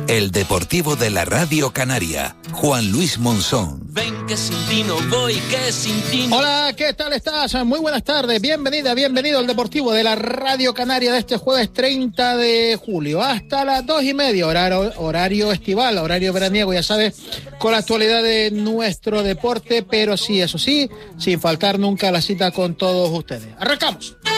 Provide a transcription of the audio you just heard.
El Deportivo de la Radio Canaria, Juan Luis Monzón. Ven que sin ti no voy, que sin ti no... Hola, ¿qué tal estás? Muy buenas tardes, bienvenida, bienvenido al Deportivo de la Radio Canaria de este jueves 30 de julio, hasta las 2:30, horario estival, horario veraniego, ya sabes, con la actualidad de nuestro deporte, pero sí, eso sí, sin faltar nunca la cita con todos ustedes. ¡Arrancamos!